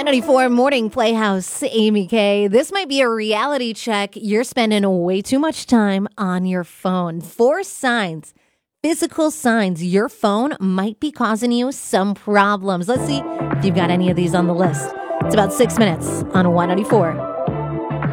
Y94 Morning Playhouse, Amy K. This might be a reality check. You're spending way too much time on your phone. 4 signs, physical signs your phone might be causing you some problems. Let's see if you've got any of these on the list. It's about 6 minutes on Y94.